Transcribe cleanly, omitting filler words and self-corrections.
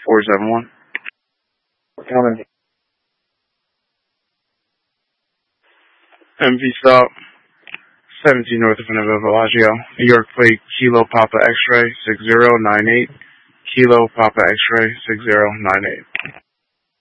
471. Coming. MV stop 17 north of Annabelle Bellagio. New York plate Kilo Papa X-ray 6098. Kilo Papa X-ray 6098.